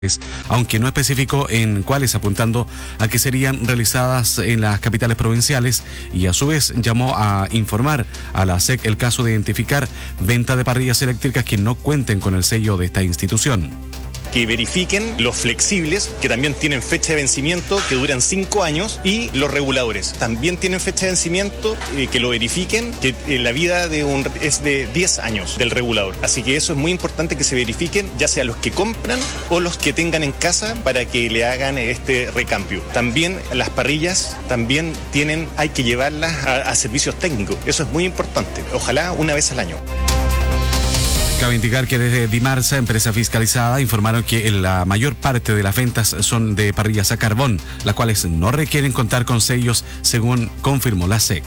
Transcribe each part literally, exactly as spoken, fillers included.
aunque no especificó en cuáles, apuntando a que serían realizadas en las capitales provinciales, y a su vez llamó a informar a la S E C el caso de identificar venta de parrillas eléctricas que no cuenten con el sello de esta institución. Que verifiquen los flexibles, que también tienen fecha de vencimiento, que duran cinco años, y los reguladores también tienen fecha de vencimiento, eh, que lo verifiquen, que eh, la vida de un, es de diez años del regulador. Así que eso es muy importante que se verifiquen, ya sea los que compran o los que tengan en casa, para que le hagan este recambio. También las parrillas también tienen, hay que llevarlas a, a servicios técnicos. Eso es muy importante. Ojalá una vez al año. Cabe indicar que desde Dimarsa, empresa fiscalizada, informaron que la mayor parte de las ventas son de parrillas a carbón, las cuales no requieren contar con sellos, según confirmó la S E C.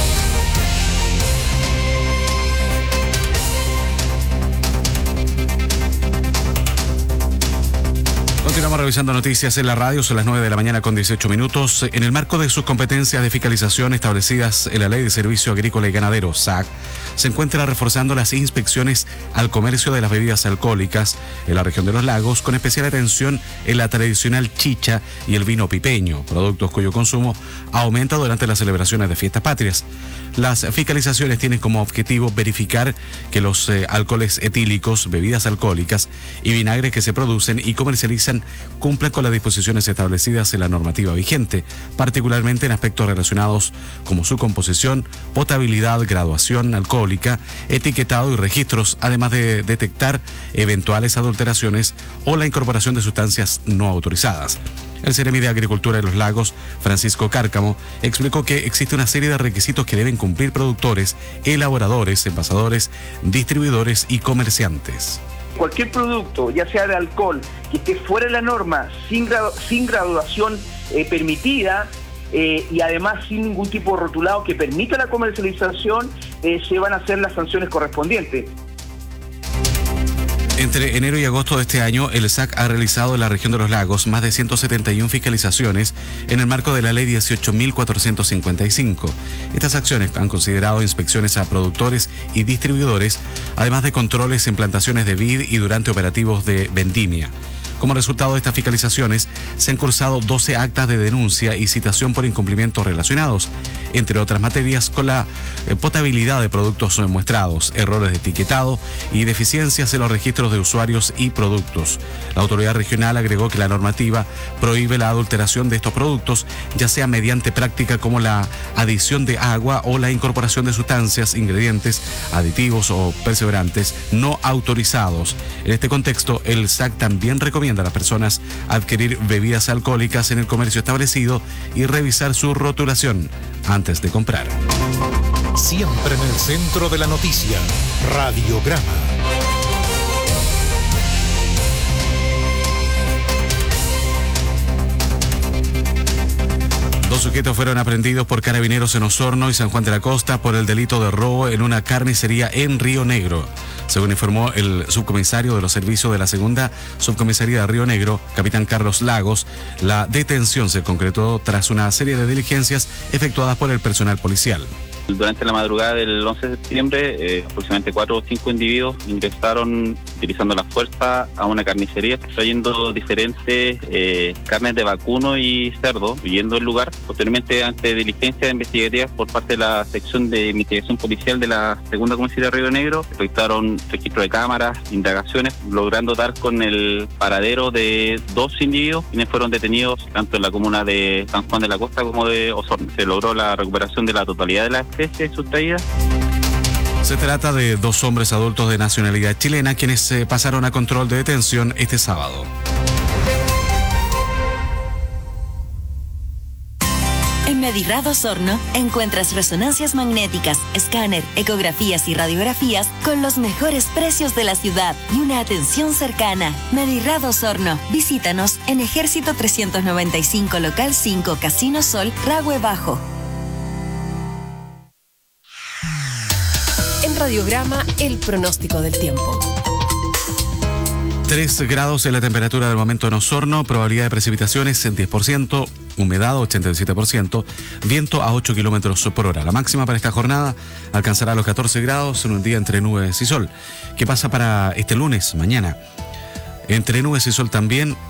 Continuamos revisando noticias en la radio, son las nueve de la mañana con dieciocho minutos. En el marco de sus competencias de fiscalización establecidas en la Ley de Servicio Agrícola y Ganadero, S A C, se encuentra reforzando las inspecciones al comercio de las bebidas alcohólicas en la región de los lagos, con especial atención en la tradicional chicha y el vino pipeño, productos cuyo consumo aumenta durante las celebraciones de fiestas patrias. Las fiscalizaciones tienen como objetivo verificar que los eh, alcoholes etílicos, bebidas alcohólicas y vinagres que se producen y comercializan cumplan con las disposiciones establecidas en la normativa vigente, particularmente en aspectos relacionados como su composición, potabilidad, graduación alcohólica, etiquetado y registros, además de detectar eventuales adulteraciones o la incorporación de sustancias no autorizadas. El Ceremi de Agricultura de los Lagos, Francisco Cárcamo, explicó que existe una serie de requisitos que deben cumplir productores, elaboradores, envasadores, distribuidores y comerciantes. Cualquier producto, ya sea de alcohol, que esté fuera de la norma, sin, gradu- sin graduación eh, permitida, eh, y además sin ningún tipo de rotulado que permita la comercialización, eh, se van a hacer las sanciones correspondientes. Entre enero y agosto de este año, el S A C ha realizado en la región de los lagos más de ciento setenta y una fiscalizaciones en el marco de la Ley dieciocho mil cuatrocientos cincuenta y cinco. Estas acciones han considerado inspecciones a productores y distribuidores, además de controles en plantaciones de vid y durante operativos de vendimia. Como resultado de estas fiscalizaciones, se han cursado doce actas de denuncia y citación por incumplimientos relacionados, entre otras materias, con la potabilidad de productos muestrados, errores de etiquetado y deficiencias en los registros de usuarios y productos. La autoridad regional agregó que la normativa prohíbe la adulteración de estos productos, ya sea mediante práctica como la adición de agua o la incorporación de sustancias, ingredientes, aditivos o perseverantes no autorizados. En este contexto, el S A C también recomienda a las personas adquirir bebidas alcohólicas en el comercio establecido y revisar su rotulación antes de comprar. Siempre en el centro de la noticia, Radiograma. Dos sujetos fueron aprehendidos por carabineros en Osorno y San Juan de la Costa por el delito de robo en una carnicería en Río Negro. Según informó el subcomisario de los servicios de la segunda subcomisaría de Río Negro, capitán Carlos Lagos, la detención se concretó tras una serie de diligencias efectuadas por el personal policial. Durante la madrugada del once de septiembre, eh, aproximadamente cuatro o cinco individuos ingresaron utilizando la fuerza a una carnicería, trayendo diferentes eh, carnes de vacuno y cerdo, huyendo del lugar. Posteriormente, ante diligencias investigativas por parte de la sección de investigación policial de la segunda comisaría de Río Negro, efectuaron registro de cámaras, indagaciones, logrando dar con el paradero de dos individuos, quienes fueron detenidos tanto en la comuna de San Juan de la Costa como de Osorno. Se logró la recuperación de la totalidad de las especies sustraídas. Se trata de dos hombres adultos de nacionalidad chilena quienes se pasaron a control de detención este sábado. En Medirad Osorno encuentras resonancias magnéticas, escáner, ecografías y radiografías con los mejores precios de la ciudad y una atención cercana. Medirad Osorno. Visítanos en Ejército trescientos noventa y cinco, Local cinco, Casino Sol, Rahue Bajo. En Radiograma, el pronóstico del tiempo. tres grados en la temperatura del momento en Osorno, probabilidad de precipitaciones en diez por ciento, humedad ochenta y siete por ciento, viento a ocho kilómetros por hora. La máxima para esta jornada alcanzará los catorce grados en un día entre nubes y sol. ¿Qué pasa para este lunes, mañana? Entre nubes y sol también.